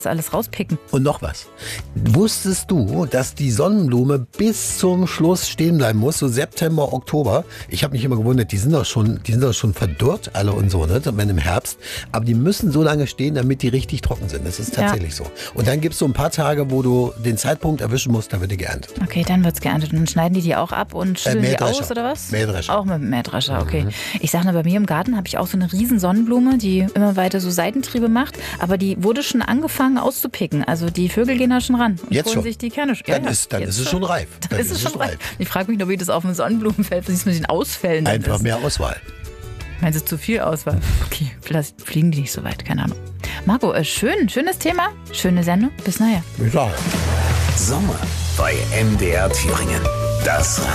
alles rauspicken. Und noch was. Wusstest du, dass die Sonnenblume bis zum Schluss stehen bleiben muss, so September, Oktober? Ich habe mich immer gewundert, die sind doch schon verdorrt alle und so, ne? Wenn im Herbst. Aber die müssen so lange stehen, damit die richtig trocken sind. Das ist tatsächlich so. Und dann gibt es so ein paar Tage, wo du den Zeitpunkt erwischen musst, da wird die geerntet. Okay, dann wird's geerntet. Und dann schneiden die auch ab und schütteln die aus, oder was? Mähdrescher. Auch mit dem Mähdrescher, okay. Ich sage nur, bei mir im Garten habe ich auch so eine riesen Sonnenblume, die immer weiter so Seitentriebe macht. Aber die wurde schon angefangen auszupicken. Also die Vögel gehen da schon ran und Jetzt holen schon? sich die Kerne. Dann ist es schon reif. Dann ist es schon reif. Ich frage mich noch, wie das auf dem Sonnenblumenfeld, was ist mit den Ausfällen dann Einfach ist. mehr Auswahl. Meinst du zu viel Auswahl? Okay, vielleicht fliegen die nicht so weit, keine Ahnung. Marco, schönes Thema, schöne Sendung. Bis nachher. Ja. Sommer bei MDR Thüringen. Das